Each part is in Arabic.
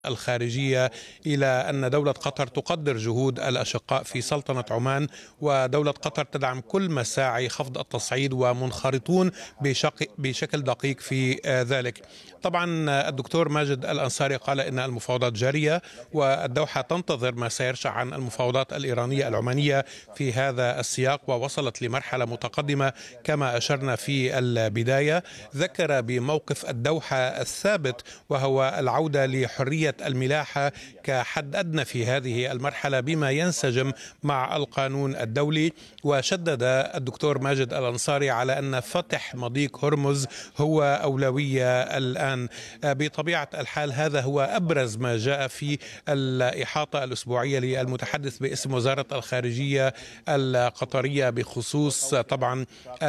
الخارجية إلى أن دولة قطر تقدر جهود الأشقاء في سلطنة عمان، ودولة قطر تدعم كل مساعي خفض التصعيد ومنخرطون بشكل دقيق في ذلك. طبعا الدكتور ماجد الأنصاري قال إن المفاوضات جارية، والدوحة تنتظر ما سيرجع عن المفاوضات الإيرانية العمانية في هذا السياق، ووصلت لمرحلة متقدمة كما أشرنا في البداية. ذكر بموقف الدوحة الثابت وهو العودة لحرية الملاحة كحد أدنى في هذه المرحلة بما ينسجم مع القانون الدولي. وشدد الدكتور ماجد الأنصاري على أن فتح مضيق هرمز هو أولوية الآن. بطبيعة الحال هذا هو أبرز ما جاء في الإحاطة الأسبوعية للمتحدث باسم وزارة الخارجية القطرية بخصوص طبعا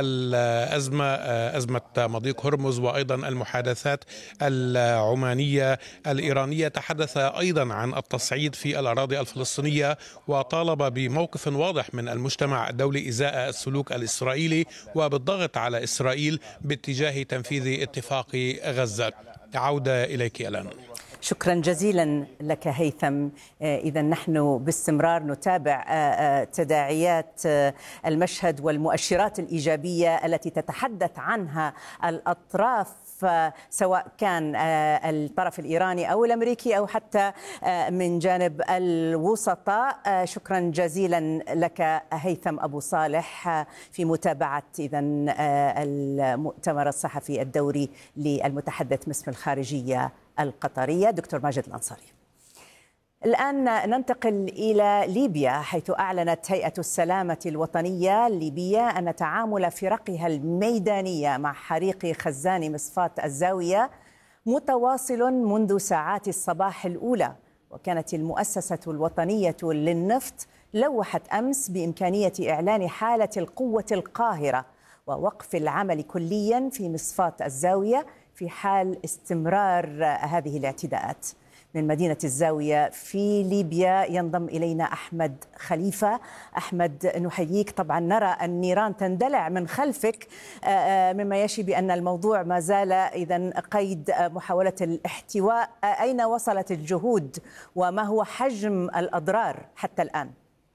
أزمة مضيق هرمز وأيضا المحادثات العمانية الإيرانية. تحدث أيضا عن التصعيد في الأراضي الفلسطينية، وطالب بموقف واضح من المجتمع الدولي إزاء السلوك الإسرائيلي وبالضغط على إسرائيل باتجاه تنفيذ اتفاق غزة. عودة إليك الآن. شكرا جزيلا لك هيثم. إذا نحن باستمرار نتابع تداعيات المشهد والمؤشرات الإيجابية التي تتحدث عنها الأطراف، سواء كان الطرف الإيراني أو الأمريكي أو حتى من جانب الوسطاء. شكرا جزيلا لك هيثم أبو صالح في متابعة إذن المؤتمر الصحفي الدوري للمتحدث باسم الخارجية القطرية دكتور ماجد الأنصاري. الآن ننتقل إلى ليبيا، حيث أعلنت هيئة السلامة الوطنية الليبية أن تعامل فرقها الميدانية مع حريق خزان مصفاة الزاوية متواصل منذ ساعات الصباح الأولى. وكانت المؤسسة الوطنية للنفط لوحت أمس بإمكانية إعلان حالة القوة القاهرة ووقف العمل كليا في مصفاة الزاوية في حال استمرار هذه الاعتداءات. من مدينة الزاوية في ليبيا ينضم إلينا أحمد خليفة. أحمد، نحييك. طبعا نرى النيران تندلع من خلفك، مما يشي بأن الموضوع ما زال إذن قيد محاولة الاحتواء. أين وصلت الجهود وما هو حجم الأضرار حتى الآن؟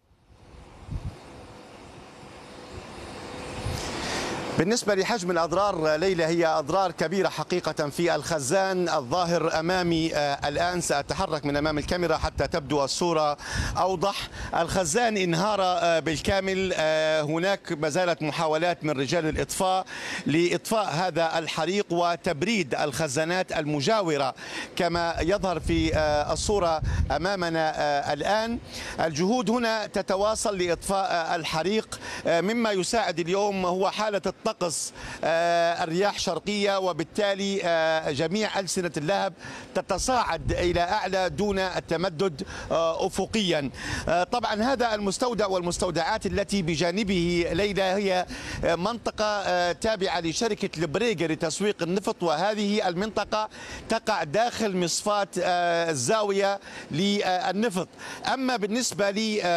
بالنسبة لحجم الأضرار ليلى، هي أضرار كبيرة حقيقة في الخزان الظاهر أمامي الآن. سأتحرك من أمام الكاميرا حتى تبدو الصورة أوضح. الخزان انهار بالكامل. هناك ما زالت محاولات من رجال الإطفاء لإطفاء هذا الحريق وتبريد الخزانات المجاورة كما يظهر في الصورة أمامنا الآن. الجهود هنا تتواصل لإطفاء الحريق. مما يساعد اليوم هو حالة الطقس، الرياح شرقية، وبالتالي جميع ألسنة اللهب تتصاعد إلى أعلى دون التمدد أفقيا. طبعا هذا المستودع والمستودعات التي بجانبه ليلى هي منطقة تابعة لشركة البريغا لتسويق النفط، وهذه المنطقة تقع داخل مصفاة الزاوية للنفط. أما بالنسبة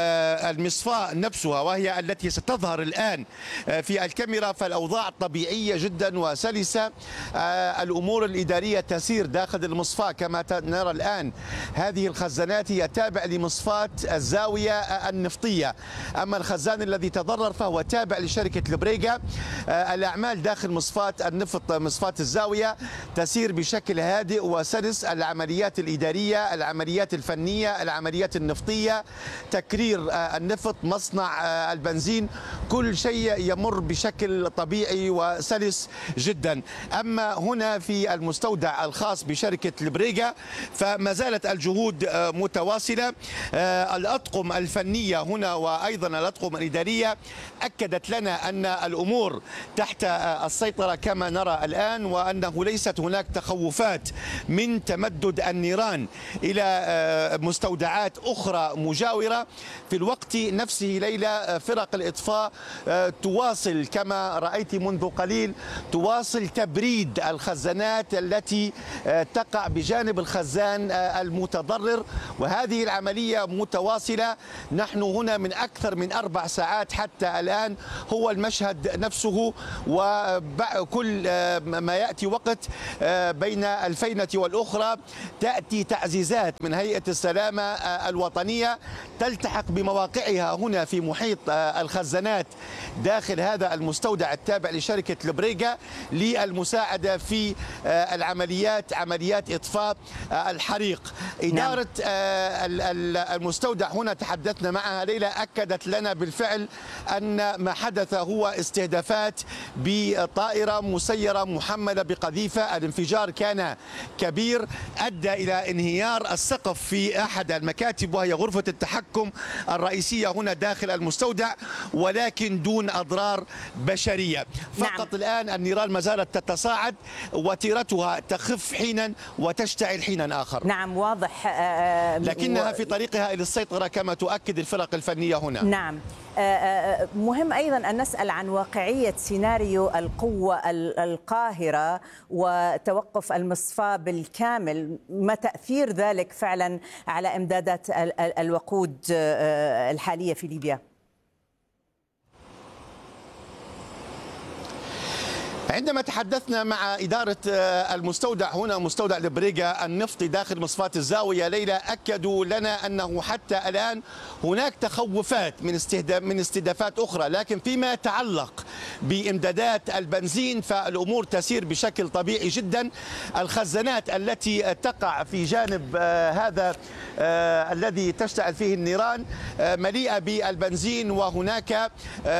للمصفاة نفسها وهي التي ستظهر الآن في الكاميرا فالأوضاع طبيعية جدا وسلسة. الأمور الإدارية تسير داخل المصفاة كما نرى الآن. هذه الخزانات هي تابع لمصفاة الزاوية النفطية. أما الخزان الذي تضرر فهو تابع لشركة البريغا. الأعمال داخل مصفاة النفط مصفاة الزاوية تسير بشكل هادئ وسلس. العمليات الإدارية، العمليات الفنية، العمليات النفطية، تكرير النفط، مصنع البنزين، كل شيء يمر بشكل طبيعي وسلس جدا. أما هنا في المستودع الخاص بشركة البريغا فما زالت الجهود متواصلة. الأطقم الفنية هنا وأيضا الأطقم الإدارية أكدت لنا أن الأمور تحت السيطرة كما نرى الآن، وأنه ليست هناك تخوفات من تمدد النيران إلى مستودعات أخرى مجاورة. في الوقت نفسه ليلى فرق الإطفاء تواصل كما رأيت الحيثي منذ قليل تواصل تبريد الخزانات التي تقع بجانب الخزان المتضرر، وهذه العملية متواصلة. نحن هنا من أكثر من 4 ساعات حتى الآن، هو المشهد نفسه، وكل ما يأتي وقت بين الفينة والأخرى تأتي تعزيزات من هيئة السلامة الوطنية تلتحق بمواقعها هنا في محيط الخزانات داخل هذا المستودع التابع لشركة البريغا للمساعدة في عمليات إطفاء الحريق. إدارة المستودع هنا تحدثنا معها ليلى، أكدت لنا بالفعل أن ما حدث هو استهدافات بطائرة مسيرة محملة بقذيفة. الانفجار كان كبير، أدى إلى انهيار السقف في أحد المكاتب وهي غرفة التحكم الرئيسية هنا داخل المستودع، ولكن دون أضرار بشرية فقط. الآن النيران ما زالت تتصاعد وتيرتها تخف حينا وتشتعل حينا آخر. نعم واضح، لكنها في طريقها إلى السيطرة كما تؤكد الفرق الفنية هنا. نعم. مهم أيضا أن نسأل عن واقعية سيناريو القوة القاهرة وتوقف المصفاة بالكامل، ما تأثير ذلك فعلا على إمدادات الوقود الحالية في ليبيا؟ عندما تحدثنا مع إدارة المستودع هنا، مستودع البريغا النفطي داخل مصفاة الزاوية ليلى، أكدوا لنا أنه حتى الآن هناك تخوفات من استهدافات أخرى، لكن فيما يتعلق بإمدادات البنزين فالأمور تسير بشكل طبيعي جدا. الخزانات التي تقع في جانب هذا الذي تشتعل فيه النيران مليئة بالبنزين، وهناك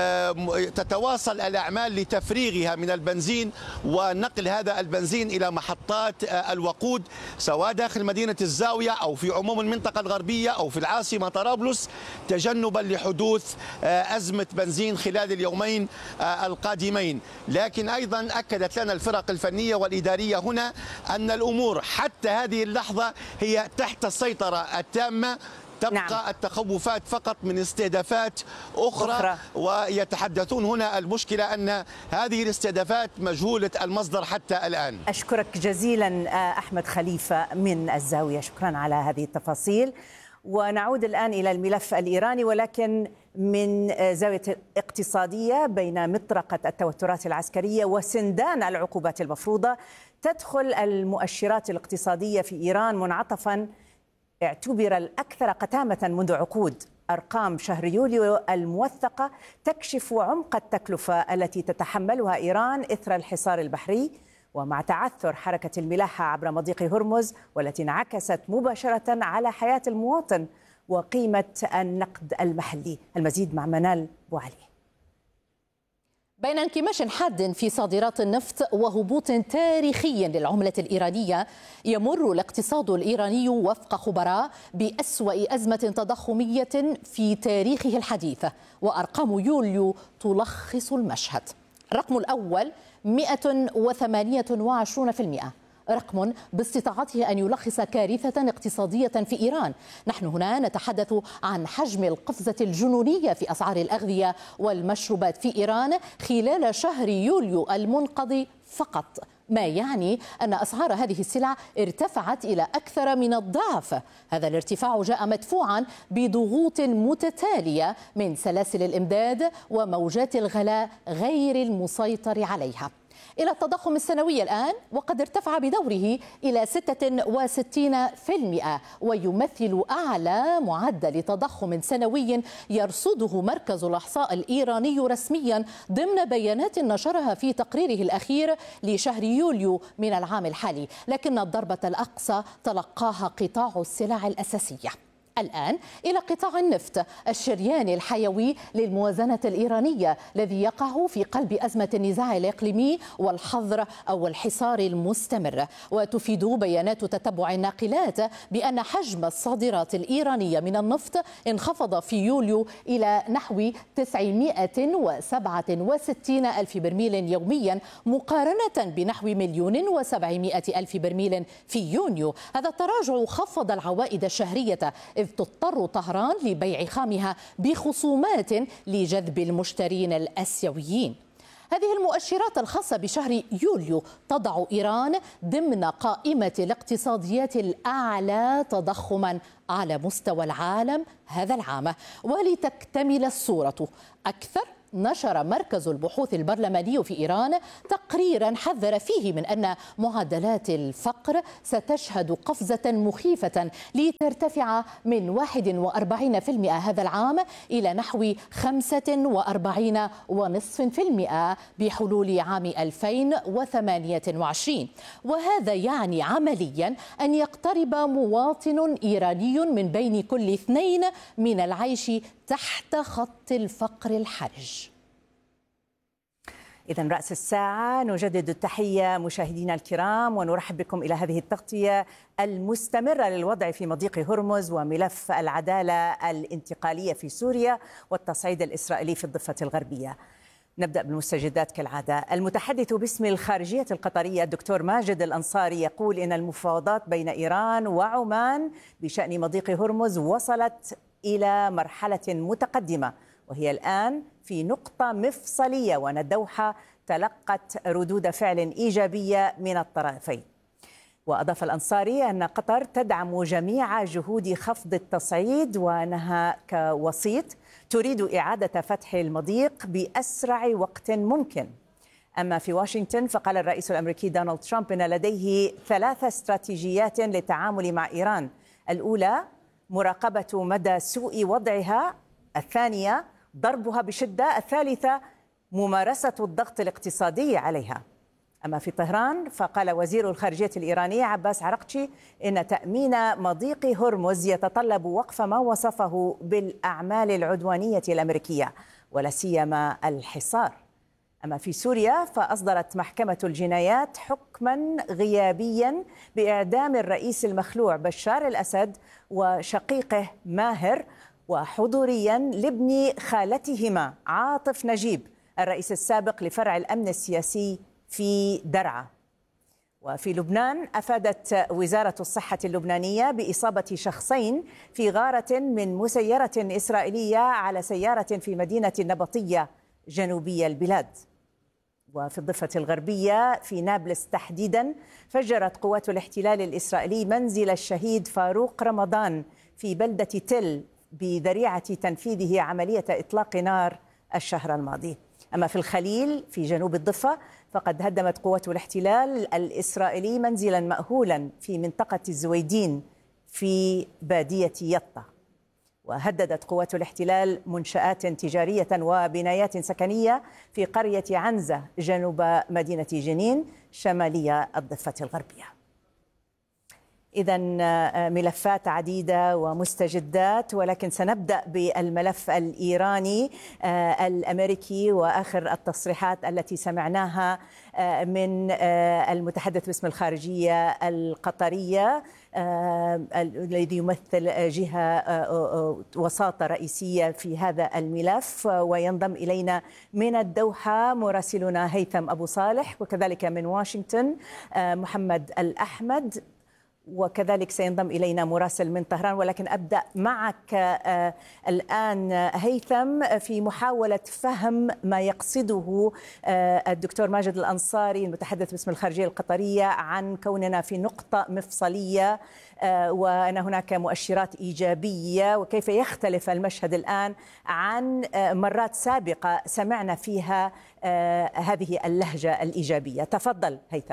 تتواصل الأعمال لتفريغها من البنزين ونقل هذا البنزين إلى محطات الوقود سواء داخل مدينة الزاوية أو في عموم المنطقة الغربية أو في العاصمة طرابلس، تجنبا لحدوث أزمة بنزين خلال اليومين القادمين. لكن أيضا أكدت لنا الفرق الفنية والإدارية هنا أن الأمور حتى هذه اللحظة هي تحت السيطرة التامة، تبقى التخوفات فقط من استهدافات أخرى. ويتحدثون هنا المشكلة أن هذه الاستهدافات مجهولة المصدر حتى الآن. أشكرك جزيلا أحمد خليفة من الزاوية، شكرا على هذه التفاصيل. ونعود الآن إلى الملف الإيراني، ولكن من زاوية اقتصادية. بين مطرقة التوترات العسكرية وسندان العقوبات المفروضة، تدخل المؤشرات الاقتصادية في إيران منعطفا اعتبر الأكثر قتامة منذ عقود. أرقام شهر يوليو الموثقة تكشف عمق التكلفة التي تتحملها إيران إثر الحصار البحري، ومع تعثر حركة الملاحة عبر مضيق هرمز، والتي انعكست مباشرة على حياة المواطن وقيمة النقد المحلي. المزيد مع منال بوعلي. بين انكماش حاد في صادرات النفط وهبوط تاريخي للعملة الإيرانية، يمر الاقتصاد الإيراني وفق خبراء بأسوأ أزمة تضخمية في تاريخه الحديث، وأرقام يوليو تلخص المشهد. الرقم الأول 128%، رقم باستطاعته أن يلخص كارثة اقتصادية في إيران. نحن هنا نتحدث عن حجم القفزة الجنونية في أسعار الأغذية والمشروبات في إيران خلال شهر يوليو المنقضي فقط، ما يعني أن أسعار هذه السلع ارتفعت إلى أكثر من الضعف. هذا الارتفاع جاء مدفوعا بضغوط متتالية من سلاسل الإمداد وموجات الغلاء غير المسيطر عليها. إلى التضخم السنوي الآن، وقد ارتفع بدوره إلى 66%، ويمثل أعلى معدل تضخم سنوي يرصده مركز الإحصاء الإيراني رسميا ضمن بيانات نشرها في تقريره الأخير لشهر يوليو من العام الحالي. لكن الضربة الأقصى تلقاها قطاع السلع الأساسية. الآن إلى قطاع النفط، الشريان الحيوي للموازنة الإيرانية، الذي يقع في قلب أزمة النزاع الإقليمي والحظر أو الحصار المستمر. وتفيد بيانات تتبع الناقلات بأن حجم الصادرات الإيرانية من النفط انخفض في يوليو إلى نحو 967 ألف برميل يوميا، مقارنة بنحو 1,700,000 برميل في يونيو. هذا التراجع خفض العوائد الشهرية، إذ تضطر طهران لبيع خامها بخصومات لجذب المشترين الآسيويين. هذه المؤشرات الخاصة بشهر يوليو تضع إيران ضمن قائمة الاقتصاديات الأعلى تضخما على مستوى العالم هذا العام. ولتكتمل الصورة أكثر، نشر مركز البحوث البرلماني في إيران تقريرا حذر فيه من أن معدلات الفقر ستشهد قفزة مخيفة لترتفع من 41% هذا العام إلى نحو 45.5% بحلول عام 2028. وهذا يعني عمليا أن يقترب مواطن إيراني من بين كل 2 من العيش تحت خط الفقر الحرج. إذن رأس الساعة، نجدد التحية مشاهدينا الكرام ونرحب بكم إلى هذه التغطية المستمرة للوضع في مضيق هرمز وملف العدالة الانتقالية في سوريا والتصعيد الإسرائيلي في الضفة الغربية. نبدأ بالمستجدات كالعادة. المتحدث باسم الخارجية القطرية الدكتور ماجد الأنصاري يقول إن المفاوضات بين إيران وعمان بشأن مضيق هرمز وصلت إلى مرحلة متقدمة وهي الآن في نقطة مفصلية، وأن الدوحة تلقت ردود فعل إيجابية من الطرفين. وأضاف الأنصاري أن قطر تدعم جميع جهود خفض التصعيد وأنها كوسيط تريد إعادة فتح المضيق بأسرع وقت ممكن. أما في واشنطن فقال الرئيس الأمريكي دونالد ترامب أن لديه 3 استراتيجيات للتعامل مع إيران: الأولى مراقبة مدى سوء وضعها، الثانية ضربها بشدة، الثالثة ممارسة الضغط الاقتصادي عليها. أما في طهران فقال وزير الخارجية الإيراني عباس عرقتشي إن تأمين مضيق هرمز يتطلب وقف ما وصفه بالأعمال العدوانية الأمريكية ولا سيما الحصار. أما في سوريا فأصدرت محكمة الجنايات حكما غيابيا بإعدام الرئيس المخلوع بشار الأسد وشقيقه ماهر، وحضوريا لابن خالتهما عاطف نجيب الرئيس السابق لفرع الأمن السياسي في درعا. وفي لبنان أفادت وزارة الصحة اللبنانية بإصابة شخصين في غارة من مسيرة إسرائيلية على سيارة في مدينة النبطية جنوبي البلاد. وفي الضفة الغربية في نابلس تحديدا فجرت قوات الاحتلال الإسرائيلي منزل الشهيد فاروق رمضان في بلدة تل بذريعة تنفيذه عملية إطلاق نار الشهر الماضي. أما في الخليل في جنوب الضفة فقد هدمت قوات الاحتلال الإسرائيلي منزلا مأهولا في منطقة الزويدين في بادية يطا. وهددت قوات الاحتلال منشآت تجارية وبنايات سكنية في قرية عنزة جنوب مدينة جنين شمالية الضفة الغربية. إذن ملفات عديدة ومستجدات، ولكن سنبدأ بالملف الإيراني الأمريكي وآخر التصريحات التي سمعناها من المتحدث باسم الخارجية القطرية الذي يمثل جهة وساطة رئيسية في هذا الملف. وينضم إلينا من الدوحة مراسلنا هيثم أبو صالح، وكذلك من واشنطن محمد الأحمد، وكذلك سينضم إلينا مراسل من طهران. ولكن أبدأ معك الآن هيثم في محاولة فهم ما يقصده الدكتور ماجد الأنصاري المتحدث باسم الخارجية القطرية عن كوننا في نقطة مفصلية وأن هناك مؤشرات إيجابية، وكيف يختلف المشهد الآن عن مرات سابقة سمعنا فيها هذه اللهجة الإيجابية. تفضل هيثم.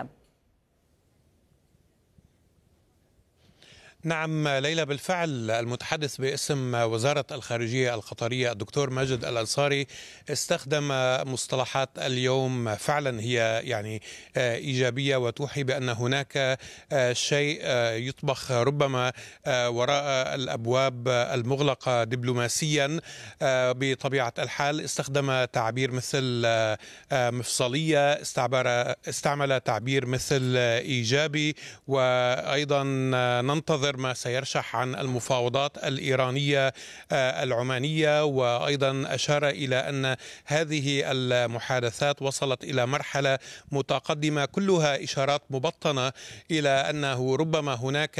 نعم ليلى، بالفعل المتحدث باسم وزارة الخارجية القطرية الدكتور ماجد الأنصاري استخدم مصطلحات اليوم فعلا هي يعني إيجابية وتوحي بأن هناك شيء يطبخ ربما وراء الأبواب المغلقة دبلوماسيا بطبيعة الحال. استخدم تعبير مثل مفصلية، استعمل تعبير مثل إيجابي، وأيضا ننتظر ما سيرشح عن المفاوضات الإيرانية العمانية. وأيضا أشار إلى أن هذه المحادثات وصلت إلى مرحلة متقدمة كلها إشارات مبطنة إلى أنه ربما هناك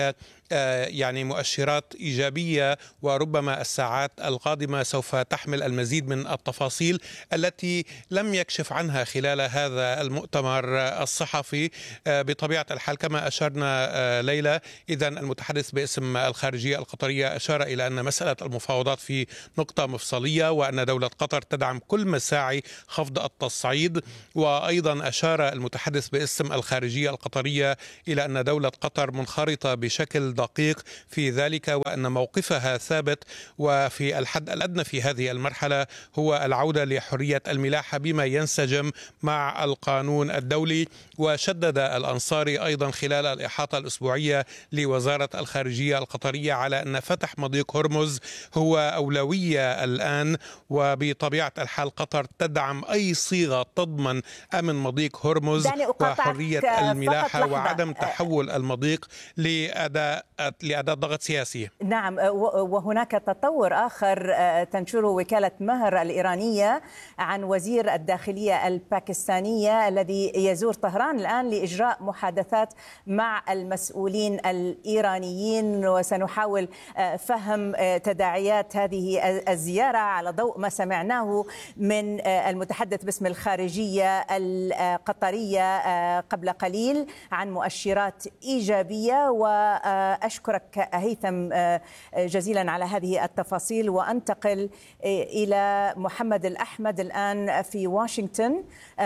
يعني مؤشرات إيجابية، وربما الساعات القادمة سوف تحمل المزيد من التفاصيل التي لم يكشف عنها خلال هذا المؤتمر الصحفي. بطبيعة الحال كما أشرنا ليلى، إذن المتحدث باسم الخارجية القطرية أشار إلى أن مسألة المفاوضات في نقطة مفصلية، وأن دولة قطر تدعم كل مساعي خفض التصعيد. وأيضا أشار المتحدث باسم الخارجية القطرية إلى أن دولة قطر منخرطة بشكل دقيق في ذلك، وأن موقفها ثابت، وفي الحد الأدنى في هذه المرحلة هو العودة لحرية الملاحة بما ينسجم مع القانون الدولي. وشدد الأنصاري أيضا خلال الإحاطة الأسبوعية لوزارة الخارجية القطرية على أن فتح مضيق هرمز هو أولوية الآن، وبطبيعة الحال قطر تدعم أي صيغة تضمن أمن مضيق هرمز وحرية الملاحة وعدم تحول المضيق لأداة ضغط سياسي. نعم، وهناك تطور آخر تنشره وكالة مهر الإيرانية عن وزير الداخلية الباكستانية الذي يزور طهران الآن لإجراء محادثات مع المسؤولين الإيرانيين، وسنحاول فهم تداعيات هذه الزيارة على ضوء ما سمعناه من المتحدث باسم الخارجية القطرية قبل قليل عن مؤشرات إيجابية. وأشكرك هيثم جزيلا على هذه التفاصيل، وأنتقل إلى محمد الأحمد الآن في واشنطن.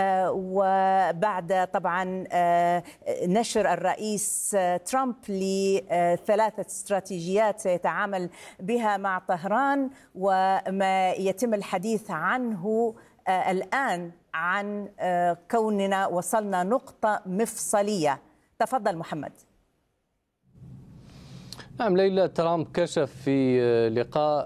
وبعد طبعا نشر الرئيس ترامب لثلاثة استراتيجيات سيتعامل بها مع طهران، وما يتم الحديث عنه الآن عن كوننا وصلنا نقطة مفصلية. تفضل محمد. نعم ليلى، ترامب كشف في لقاء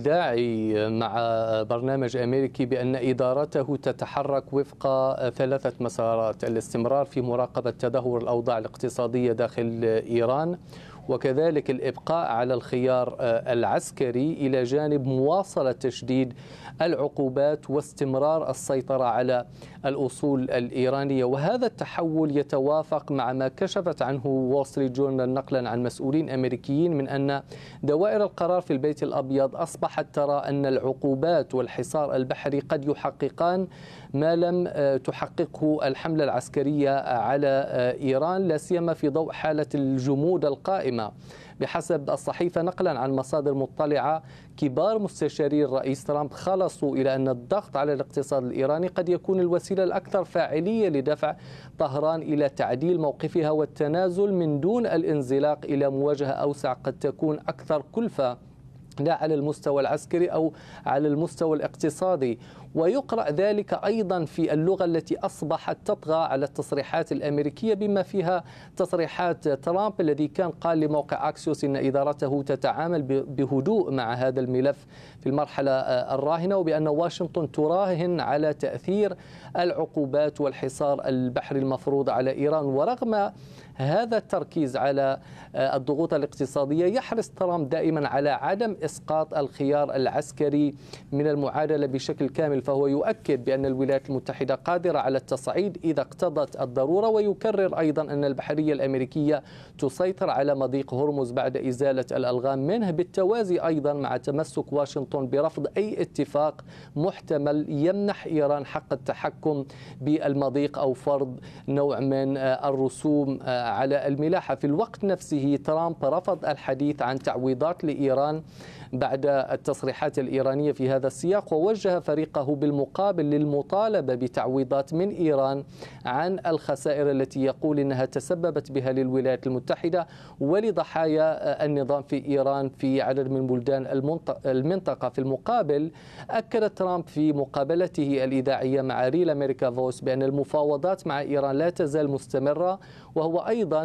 إذاعي مع برنامج أمريكي بأن إدارته تتحرك وفق ثلاثة مسارات: الاستمرار في مراقبة تدهور الأوضاع الاقتصادية داخل إيران، وكذلك الإبقاء على الخيار العسكري إلى جانب مواصلة تشديد العقوبات واستمرار السيطرة على الأصول الإيرانية. وهذا التحول يتوافق مع ما كشفت عنه وول ستريت جورنال نقلا عن مسؤولين أمريكيين من أن دوائر القرار في البيت الأبيض أصبحت ترى أن العقوبات والحصار البحري قد يحققان ما لم تحققه الحملة العسكرية على إيران، لا سيما في ضوء حالة الجمود القائمة. بحسب الصحيفة نقلا عن مصادر مطلعة، كبار مستشاري الرئيس ترامب خلصوا إلى أن الضغط على الاقتصاد الإيراني قد يكون الوسيلة الأكثر فاعلية لدفع طهران إلى تعديل موقفها والتنازل من دون الانزلاق إلى مواجهة أوسع قد تكون أكثر كلفة لا على المستوى العسكري أو على المستوى الاقتصادي. ويقرأ ذلك أيضا في اللغة التي أصبحت تطغى على التصريحات الأمريكية، بما فيها تصريحات ترامب الذي كان قال لموقع أكسيوس إن إدارته تتعامل بهدوء مع هذا الملف في المرحلة الراهنة، وبأن واشنطن تراهن على تأثير العقوبات والحصار البحري المفروض على إيران. ورغم هذا التركيز على الضغوط الاقتصادية، يحرص ترامب دائما على عدم إسقاط الخيار العسكري من المعادلة بشكل كامل، فهو يؤكد بأن الولايات المتحدة قادرة على التصعيد إذا اقتضت الضرورة، ويكرر أيضا أن البحرية الأمريكية تسيطر على مضيق هرمز بعد إزالة الألغام منه، بالتوازي أيضا مع تمسك واشنطن برفض أي اتفاق محتمل يمنح إيران حق التحكم بالمضيق أو فرض نوع من الرسوم على الملاحة. في الوقت نفسه ترامب رفض الحديث عن تعويضات لإيران بعد التصريحات الإيرانية في هذا السياق، ووجه فريقه بالمقابل للمطالبة بتعويضات من إيران عن الخسائر التي يقول إنها تسببت بها للولايات المتحدة ولضحايا النظام في إيران في عدد من بلدان المنطقة. في المقابل أكد ترامب في مقابلته الإذاعية مع ريل أمريكا فويس بأن المفاوضات مع إيران لا تزال مستمرة، وهو أيضا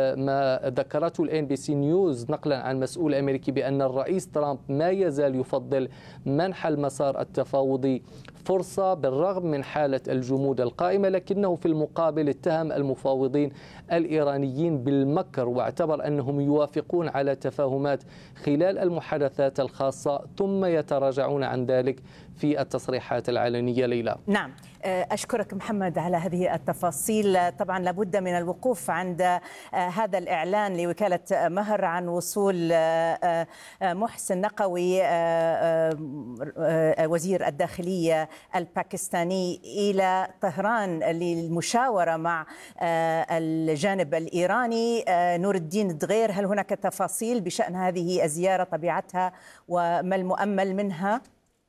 ما ذكرته الNBC نيوز نقلا عن مسؤول أمريكي بأن الرئيس ترامب ما يزال يفضل منح المسار التفاوضي فرصة بالرغم من حالة الجمود القائمة، لكنه في المقابل اتهم المفاوضين الإيرانيين بالمكر، واعتبر أنهم يوافقون على تفاهمات خلال المحادثات الخاصة ثم يتراجعون عن ذلك في التصريحات العلنية. ليلى. نعم. أشكرك محمد على هذه التفاصيل. طبعا لابد من الوقوف عند هذا الإعلان لوكالة مهر عن وصول محسن نقوي وزير الداخلية الباكستاني إلى طهران للمشاورة مع الجانب الإيراني. نور الدين دغير، هل هناك تفاصيل بشأن هذه الزيارة، طبيعتها وما المؤمل منها؟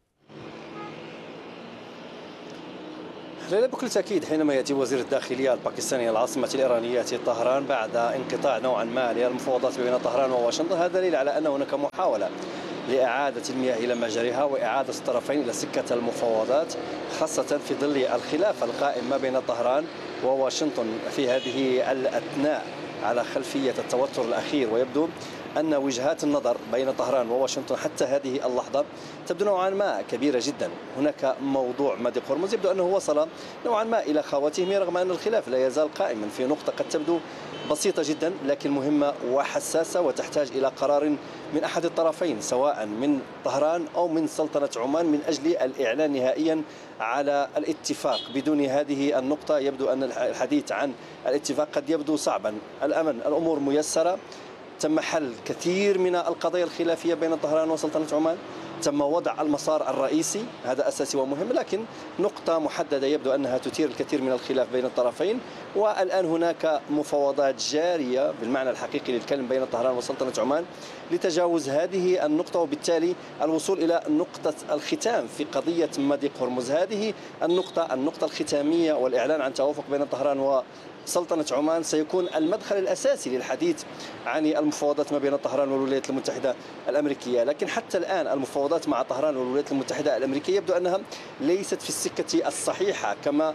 ليلى، بكل تأكيد حينما يأتي وزير الداخلية الباكستاني العاصمة الإيرانية طهران بعد انقطاع نوعا ما للمفاوضات بين طهران وواشنطن، هذا دليل على أن هناك محاولة لإعادة المياه إلى مجاريها وإعادة الطرفين إلى سكة المفاوضات، خاصة في ظل الخلاف القائم ما بين طهران وواشنطن في هذه الأثناء على خلفية التوتر الأخير. ويبدو أن وجهات النظر بين طهران وواشنطن حتى هذه اللحظة تبدو نوعا ما كبيرة جدا. هناك موضوع مضيق هرمز يبدو أنه وصل نوعا ما إلى خواتيمه، رغم أن الخلاف لا يزال قائما في نقطة قد تبدو بسيطة جدا لكن مهمة وحساسة وتحتاج إلى قرار من أحد الطرفين، سواء من طهران أو من سلطنة عمان، من أجل الإعلان نهائيا على الاتفاق. بدون هذه النقطة يبدو أن الحديث عن الاتفاق قد يبدو صعبا. الأمور ميسرة، تم حل كثير من القضايا الخلافية بين طهران وسلطنة عمان، تم وضع المسار الرئيسي، هذا أساسي ومهم، لكن نقطة محددة يبدو أنها تثير الكثير من الخلاف بين الطرفين. والآن هناك مفاوضات جارية بالمعنى الحقيقي للكلمة بين طهران وسلطنة عمان لتجاوز هذه النقطة، وبالتالي الوصول إلى نقطة الختام في قضية مضيق هرمز. هذه النقطة الختامية والإعلان عن توافق بين طهران وسلطنة عمان سيكون المدخل الأساسي للحديث عن المفاوضات ما بين طهران والولايات المتحدة الأمريكية. لكن حتى الآن المفاوضات مع طهران والولايات المتحدة الأمريكية يبدو أنها ليست في السكة الصحيحة كما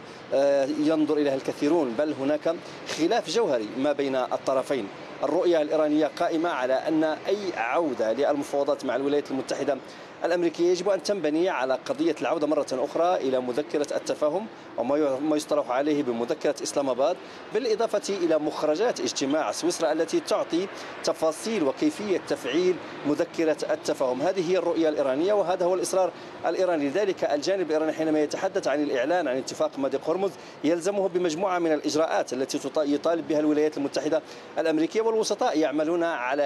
ينظر إليها الكثيرون، بل هناك خلاف جوهري ما بين الطرفين. الرؤية الإيرانية قائمة على أن أي عودة للمفاوضات مع الولايات المتحدة الأمريكية يجب أن تنبني على قضية العودة مرة أخرى إلى مذكرة التفاهم وما يصطلح عليه بمذكرة إسلام آباد، بالإضافة إلى مخرجات اجتماع سويسرا التي تعطي تفاصيل وكيفية تفعيل مذكرة التفاهم. هذه هي الرؤية الإيرانية وهذا هو الإصرار الإيراني. لذلك الجانب الإيراني حينما يتحدث عن الإعلان عن اتفاق مضيق هرمز يلزمه بمجموعة من الإجراءات التي يطالب بها الولايات المتحدة الأمريكية، والوسطاء يعملون على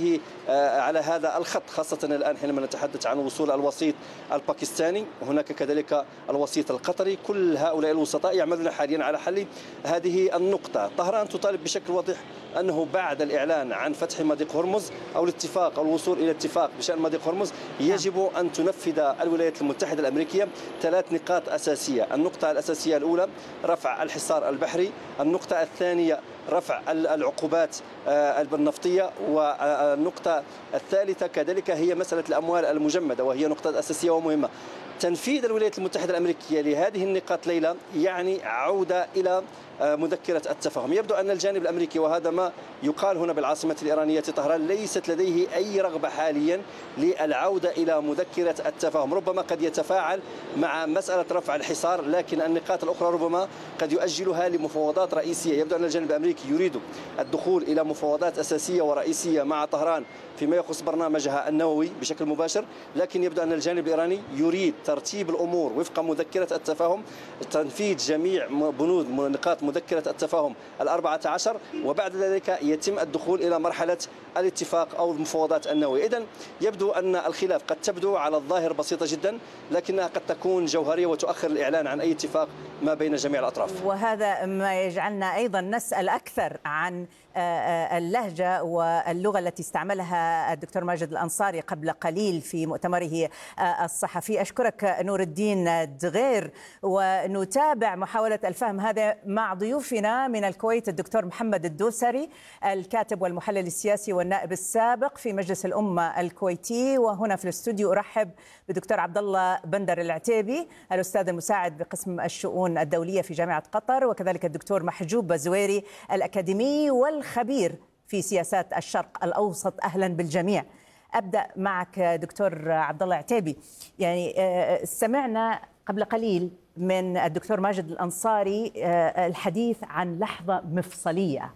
هذا الخط، خاصة الآن حينما نتحدث عن وصول الوسيط الباكستاني، هناك كذلك الوسيط القطري. كل هؤلاء الوسطاء يعملون حاليا على حل هذه النقطة. طهران تطالب بشكل واضح أنه بعد الإعلان عن فتح مضيق هرمز أو الاتفاق أو الوصول إلى اتفاق بشأن مضيق هرمز يجب أن تنفذ الولايات المتحدة الأمريكية 3 نقاط أساسية. النقطة الأساسية الأولى رفع الحصار البحري، النقطة الثانية رفع العقوبات النفطية، والنقطة الثالثة كذلك هي مسألة الأموال المجمدة، وهي نقطة أساسية ومهمة. تنفيذ الولايات المتحدة الأمريكية لهذه النقاط ليلى يعني عودة إلى مذكرة التفاهم. يبدو أن الجانب الأمريكي، وهذا ما يقال هنا بالعاصمة الإيرانية طهران، ليست لديه أي رغبة حاليا للعودة إلى مذكرة التفاهم. ربما قد يتفاعل مع مسألة رفع الحصار، لكن النقاط الأخرى ربما قد يؤجلها لمفاوضات رئيسية. يبدو أن الجانب الأمريكي يريد الدخول إلى مفاوضات أساسية ورئيسية مع طهران فيما يخص برنامجها النووي بشكل مباشر، لكن يبدو أن الجانب الإيراني يريد ترتيب الأمور وفق مذكرة التفاهم، تنفيذ جميع بنود نقاط مذكرة التفاهم 14، وبعد ذلك يتم الدخول إلى مرحلة الاتفاق أو المفاوضات النووية. إذن يبدو أن الخلاف قد تبدو على الظاهر بسيطة جدا، لكنها قد تكون جوهرية وتؤخر الإعلان عن أي اتفاق ما بين جميع الأطراف. وهذا ما يجعلنا أيضا نسأل أكثر عن اللهجة واللغة التي استعملها الدكتور ماجد الأنصاري قبل قليل في مؤتمره الصحفي. أشكرك نور الدين دغير، ونتابع محاولة الفهم هذا مع ضيوفنا من الكويت الدكتور محمد الدوسري الكاتب والمحلل السياسي والنائب السابق في مجلس الأمة الكويتي، وهنا في الاستوديو أرحب بدكتور عبد الله بندر العتيبي الأستاذ المساعد بقسم الشؤون الدولية في جامعة قطر، وكذلك الدكتور محجوب بزويري الأكاديمي والخبير في سياسات الشرق الأوسط. أهلا بالجميع. أبدأ معك دكتور عبد الله العتيبي. يعني سمعنا قبل قليل من الدكتور ماجد الأنصاري الحديث عن لحظة مفصلية.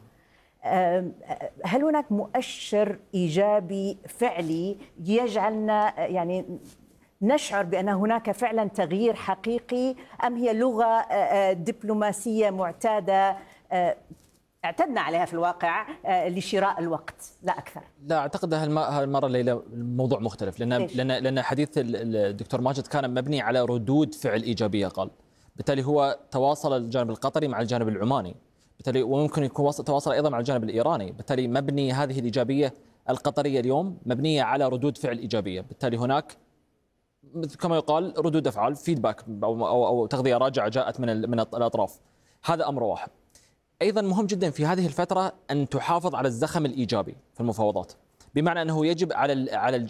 هل هناك مؤشر إيجابي فعلي يجعلنا يعني نشعر بأن هناك فعلا تغيير حقيقي، أم هي لغة دبلوماسية معتادة اعتدنا عليها في الواقع لشراء الوقت لا أكثر؟ لا أعتقد هالمرة ليلى الموضوع مختلف، لأن حديث الدكتور ماجد كان مبني على ردود فعل إيجابية قال، بالتالي هو تواصل الجانب القطري مع الجانب العماني، بالتالي وممكن يكون تواصل أيضا مع الجانب الإيراني، بالتالي مبني هذه الإيجابية القطرية اليوم مبنية على ردود فعل إيجابية، بالتالي هناك كما يقال ردود أفعال فيدباك أو تغذية راجعة جاءت من الأطراف. هذا أمر واحد. أيضا مهم جدا في هذه الفترة أن تحافظ على الزخم الإيجابي في المفاوضات، بمعنى أنه يجب على